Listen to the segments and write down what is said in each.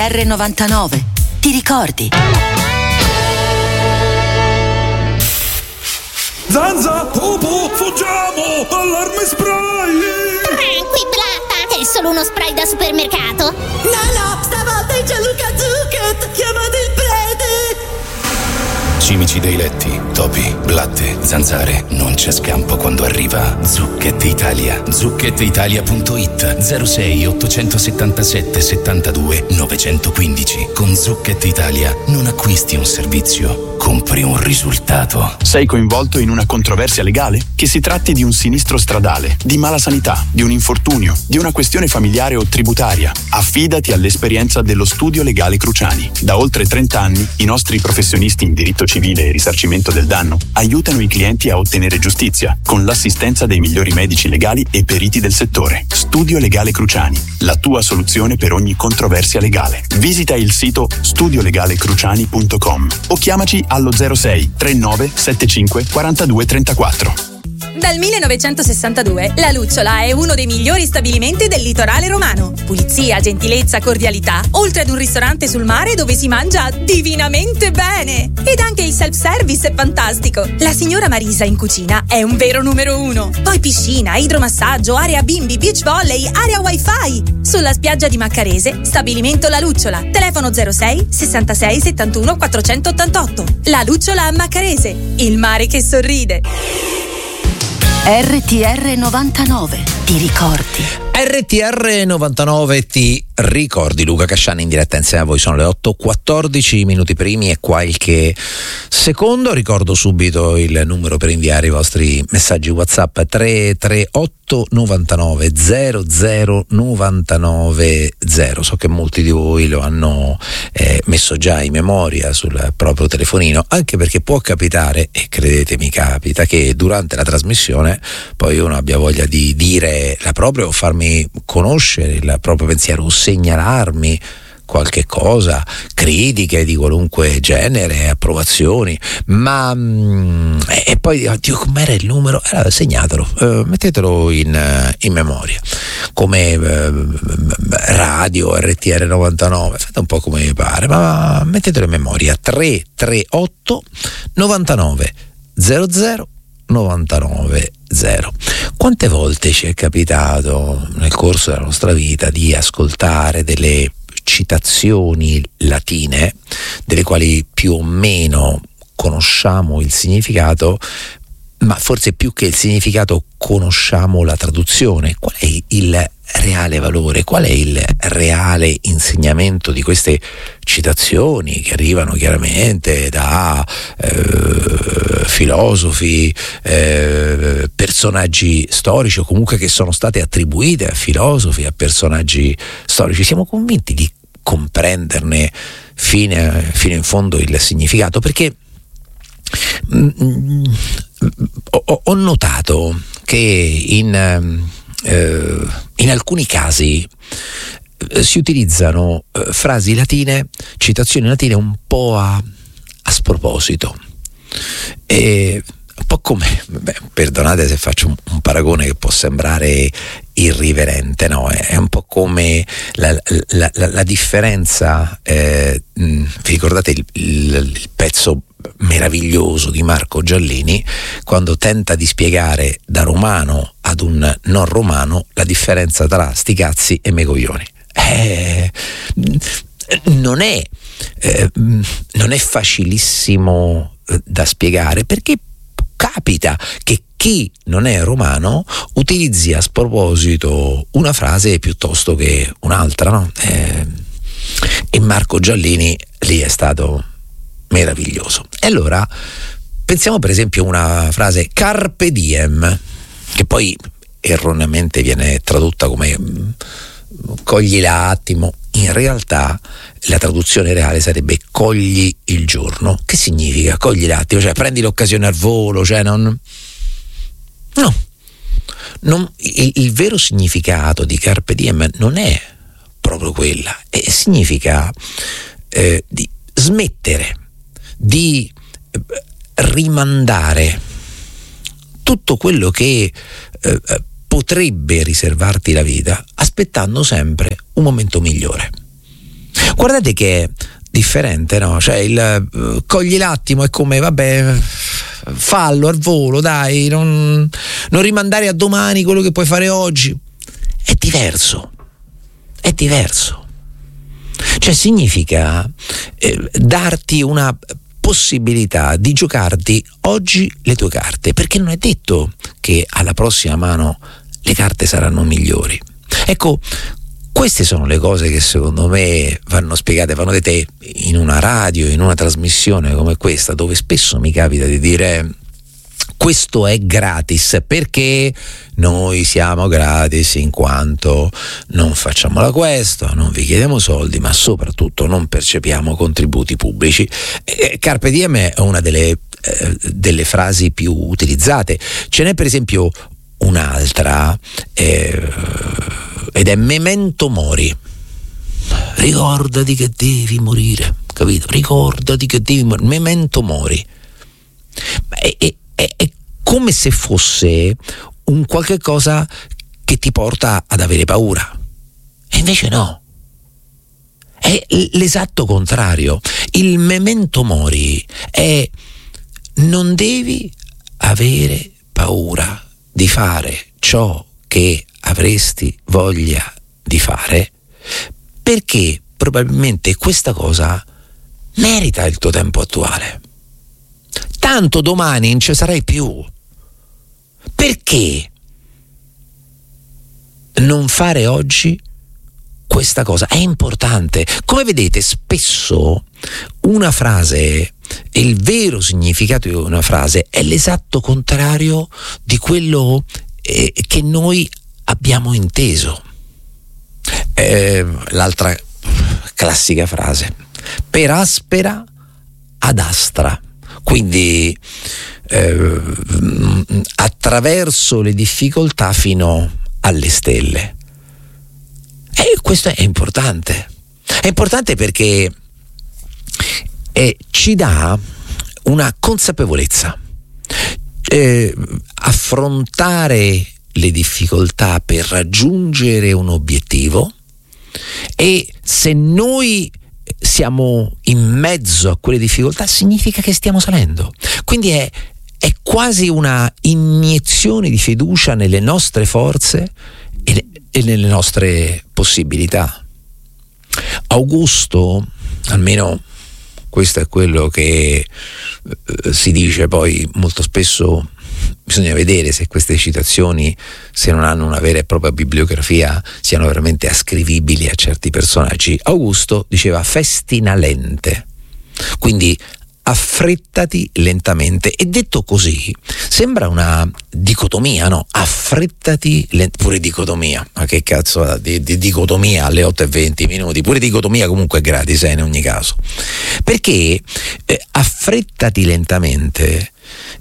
R99. Ti ricordi? Zanza, topo, fuggiamo! Allarme spray! Qui Blatta, è solo uno spray da supermercato. No, stavolta è Gianluca Zucchet, chiamate il prete! Cimici dei letti, topi, blatte, zanzare, non c'è scampo quando arriva Zucchet Italia. ZucchetItalia.it 06 877 72 915. Con Zucchet Italia non acquisti un servizio, compri un risultato. Sei coinvolto in una controversia legale? Che si tratti di un sinistro stradale, di mala sanità, di un infortunio, di una questione familiare o tributaria, affidati all'esperienza dello Studio Legale Cruciani. Da oltre 30 anni i nostri professionisti in diritto civile e risarcimento del danno aiutano i clienti a ottenere giustizia con l'assistenza dei migliori medici legali e periti del settore. Studio Legale Cruciani, la tua soluzione per ogni controversia legale. Visita il sito studiolegalecruciani.com o chiamaci allo 06 39 75 42 34. Dal 1962 La Lucciola è uno dei migliori stabilimenti del litorale romano. Pulizia, gentilezza, cordialità, oltre ad un ristorante sul mare dove si mangia divinamente bene. Ed anche il self-service è fantastico. La signora Marisa in cucina è un vero numero uno. Poi piscina, idromassaggio, area bimbi, beach volley, area wifi. Sulla spiaggia di Maccarese, stabilimento La Lucciola. Telefono 06 66 71 488. La Lucciola a Maccarese, il mare che sorride. RTR 99. Ti ricordi? RTR 99 ti ricordi. Luca Casciani in diretta insieme a voi. Sono le 8:14 minuti primi e qualche secondo. Ricordo subito il numero per inviare i vostri messaggi WhatsApp: 338 99 00 99 0. So che molti di voi lo hanno messo già in memoria sul proprio telefonino, anche perché può capitare, e credetemi capita, che durante la trasmissione poi uno abbia voglia di dire la propria o farmi conoscere il proprio pensiero o segnalarmi qualche cosa, critiche di qualunque genere, approvazioni, ma e poi Dio, com'era il numero? Segnatelo, mettetelo in memoria, come radio RTR 99, fate un po' come vi pare, ma mettetelo in memoria: 338 99 00 99 0. Quante volte ci è capitato nel corso della nostra vita di ascoltare delle citazioni latine, delle quali più o meno conosciamo il significato, ma forse più che il significato conosciamo la traduzione? Qual è il reale valore, qual è il reale insegnamento di queste citazioni che arrivano chiaramente da filosofi, personaggi storici, o comunque che sono state attribuite a filosofi, a personaggi storici? Siamo convinti di comprenderne fino in fondo il significato? Perché ho notato che in alcuni casi si utilizzano frasi latine, citazioni latine un po' a sproposito, e un po' come, perdonate se faccio un paragone che può sembrare irriverente, no? È un po' come la differenza, vi ricordate il pezzo meraviglioso di Marco Giallini quando tenta di spiegare da romano ad un non romano la differenza tra sti cazzi e me coglioni? Non è facilissimo da spiegare, perché capita che chi non è romano utilizzi a sproposito una frase piuttosto che un'altra, no? E Marco Giallini lì è stato meraviglioso. E allora pensiamo per esempio a una frase carpe diem, che poi erroneamente viene tradotta come cogli l'attimo. In realtà la traduzione reale sarebbe cogli il giorno. Che significa cogli l'attimo? Cioè prendi l'occasione al volo, cioè non il vero significato di carpe diem non è proprio quella, e significa di smettere, di rimandare tutto quello che potrebbe riservarti la vita, aspettando sempre un momento migliore. Guardate che è differente, no? Cioè cogli l'attimo, è come, vabbè, fallo al volo, dai, non rimandare a domani quello che puoi fare oggi. È diverso. Cioè significa darti una possibilità di giocarti oggi le tue carte, perché non è detto che alla prossima mano le carte saranno migliori. Ecco, queste sono le cose che secondo me vanno spiegate, vanno dette in una radio, in una trasmissione come questa, dove spesso mi capita di dire: questo è gratis, perché noi siamo gratis in quanto non facciamo la questa, non vi chiediamo soldi, ma soprattutto non percepiamo contributi pubblici. Carpe diem è una delle frasi più utilizzate. Ce n'è per esempio un'altra, ed è memento mori. Ricordati che devi morire, capito? Ricordati che devi morire, memento mori. È come se fosse un qualche cosa che ti porta ad avere paura, e invece no, è l'esatto contrario. Il memento mori è: non devi avere paura di fare ciò che avresti voglia di fare, perché probabilmente questa cosa merita il tuo tempo attuale. Tanto domani non ci sarai più. Perché non fare oggi questa cosa? È importante. Come vedete, spesso una frase, il vero significato di una frase è l'esatto contrario di quello che noi abbiamo inteso. L'altra classica frase: per aspera ad astra. Quindi attraverso le difficoltà fino alle stelle. E questo è importante. È importante perché ci dà una consapevolezza. Affrontare le difficoltà per raggiungere un obiettivo, e se noi siamo in mezzo a quelle difficoltà significa che stiamo salendo. Quindi è quasi una iniezione di fiducia nelle nostre forze e nelle nostre possibilità. Augusto, almeno questo è quello che si dice, poi molto spesso bisogna vedere se queste citazioni, se non hanno una vera e propria bibliografia, siano veramente ascrivibili a certi personaggi. Augusto diceva festina lente, quindi affrettati lentamente, e detto così sembra una dicotomia, no? Affrettati pure dicotomia, ma che cazzo di dicotomia alle 8:20, pure dicotomia comunque è gratis in ogni caso, perché affrettati lentamente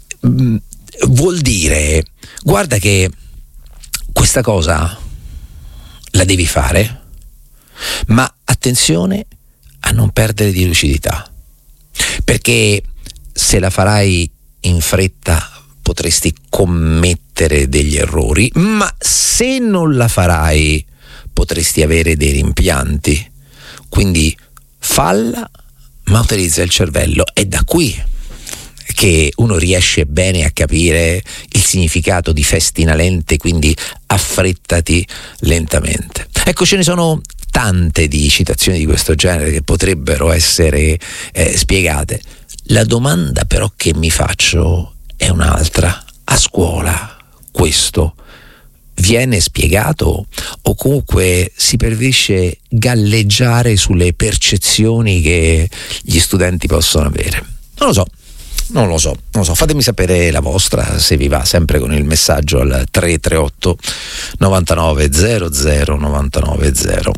vuol dire: guarda che questa cosa la devi fare, ma attenzione a non perdere di lucidità, perché se la farai in fretta potresti commettere degli errori, ma se non la farai potresti avere dei rimpianti. Quindi falla, ma utilizza il cervello. È da qui che uno riesce bene a capire il significato di festina lente, quindi affrettati lentamente. Ecco, ce ne sono tante di citazioni di questo genere che potrebbero essere spiegate. La domanda però che mi faccio è un'altra: a scuola questo viene spiegato, o comunque si preferisce galleggiare sulle percezioni che gli studenti possono avere? Non lo so, fatemi sapere la vostra, se vi va, sempre con il messaggio al 338 99 00 99 0.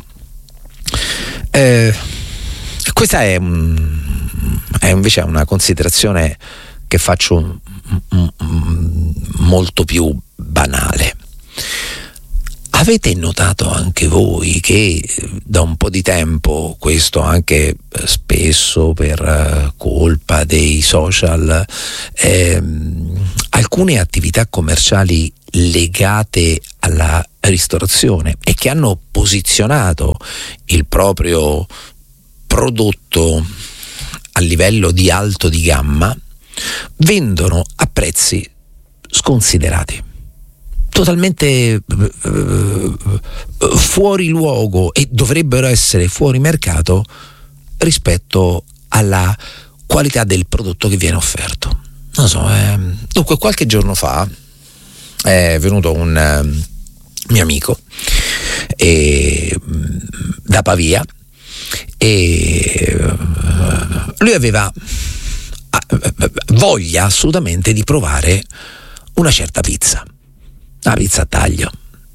Questa è invece una considerazione che faccio molto più banale. Avete notato anche voi che da un po' di tempo, questo anche spesso per colpa dei social, alcune attività commerciali legate alla ristorazione e che hanno posizionato il proprio prodotto a livello di alto di gamma, vendono a prezzi sconsiderati, totalmente fuori luogo, e dovrebbero essere fuori mercato rispetto alla qualità del prodotto che viene offerto. Non so, dunque qualche giorno fa è venuto un mio amico da Pavia, e lui aveva voglia assolutamente di provare una certa pizza, una pizza a taglio,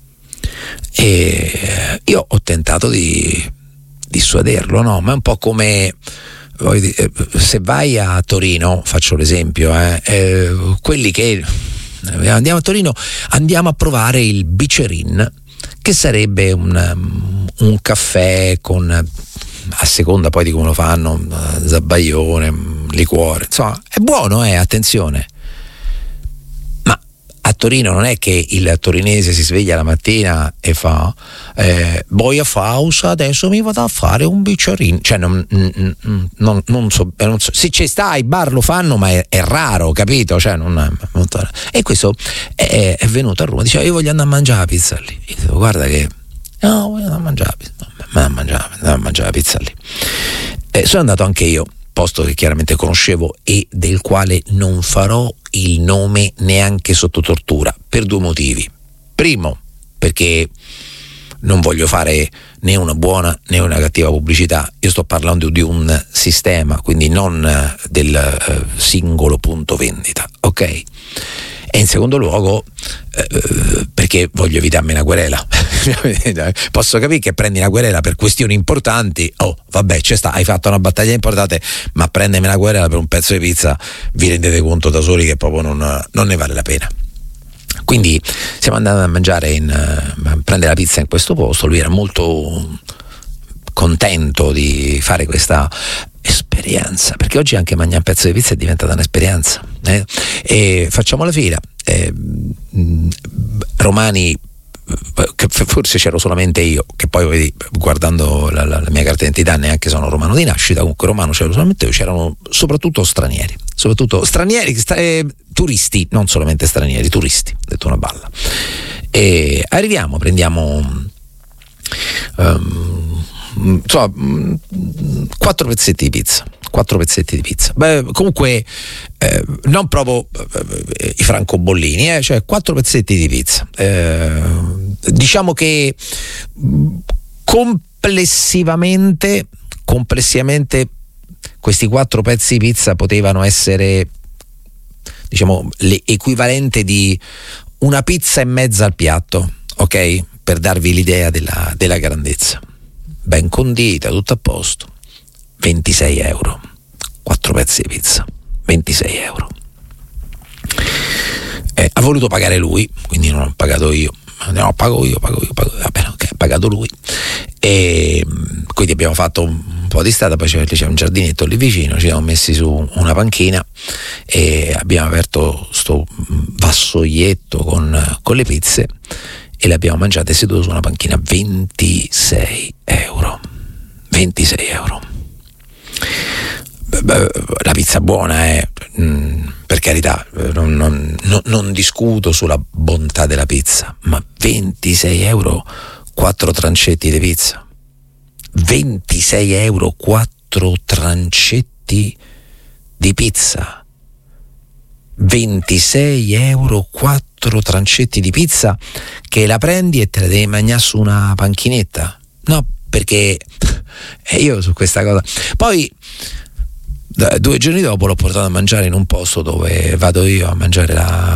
e io ho tentato di dissuaderlo, no? Ma è un po' come se vai a Torino, faccio l'esempio, quelli che andiamo a Torino, andiamo a provare il Bicerin, che sarebbe un caffè con, a seconda poi di come lo fanno, zabaione, liquore, insomma è buono, attenzione, ma a Torino non è che il torinese si sveglia la mattina e fa boia fausa, adesso mi vado a fare un Bicerin, cioè non so, sì, ci sta, i bar lo fanno, ma è raro, capito? Cioè e questo è venuto a Roma, diceva io voglio andare a mangiare la pizza lì, io dico, guarda che no, voglio andare a mangiare la pizza lì. Sono andato anche io, posto che chiaramente conoscevo e del quale non farò il nome neanche sotto tortura, per due motivi. Primo, perché non voglio fare né una buona né una cattiva pubblicità, io sto parlando di un sistema, quindi non del singolo punto vendita, ok? E in secondo luogo perché voglio evitarmi una querela. Posso capire che prendi una querela per questioni importanti, vabbè, c'è sta, hai fatto una battaglia importante, ma prendermi una querela per un pezzo di pizza, vi rendete conto da soli che proprio non ne vale la pena. Quindi siamo andati a mangiare a prendere la pizza in questo posto, lui era molto contento di fare questa esperienza, perché oggi anche mangiare un pezzo di pizza è diventata un'esperienza, e facciamo la fila, romani, che forse c'ero solamente io, che poi vedi, guardando la mia carta d'identità neanche sono romano di nascita, comunque romano c'ero solamente io, c'erano soprattutto stranieri, turisti, non solamente stranieri, turisti, detto una balla. E arriviamo, prendiamo 4 pezzetti di pizza. Beh, comunque non proprio i francobollini, cioè 4 pezzetti di pizza. Diciamo che complessivamente questi 4 pezzi di pizza potevano essere, diciamo, l'equivalente di una pizza e mezza al piatto, ok? Per darvi l'idea della grandezza. Ben condita, tutto a posto. 26 euro, 4 pezzi di pizza, 26 euro. Ha voluto pagare lui, quindi non ho pagato io. No, pago io. Vabbè, ok, ha pagato lui. E quindi abbiamo fatto un po' di strada, poi c'è un giardinetto lì vicino, ci siamo messi su una panchina e abbiamo aperto sto vassoietto con le pizze e le abbiamo mangiate seduto su una panchina. 26 euro. 26 euro. La pizza buona, per carità, non discuto sulla bontà della pizza, ma 26 euro 4 trancetti di pizza. 26 euro 4 trancetti di pizza. 26 euro 4 trancetti di pizza che la prendi e te la devi mangiare su una panchinetta. No, perché io su questa cosa poi 2 giorni dopo l'ho portato a mangiare in un posto dove vado io a mangiare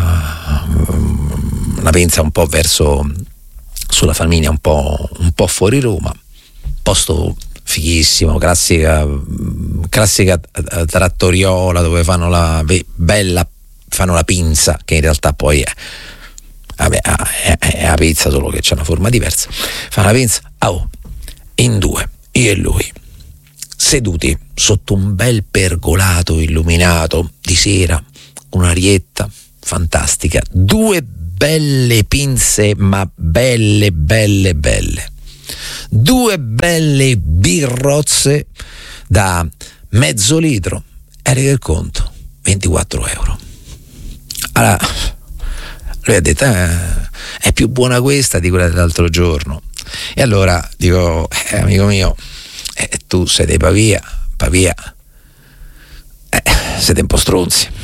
una pizza un po' verso sulla Flaminia, un po' fuori Roma, posto fighissimo, classica trattoriola dove fanno la pinza, che in realtà poi è la pizza, solo che c'è una forma diversa. Fa una pinza in 2, io e lui, seduti sotto un bel pergolato illuminato di sera, un'arietta fantastica, 2 belle pinze, ma belle, 2 belle birrozze da mezzo litro, arriva il conto 24 euro. Allora lui ha detto è più buona questa di quella dell'altro giorno. E allora dico, amico mio, tu sei dei Pavia, siete un po' stronzi.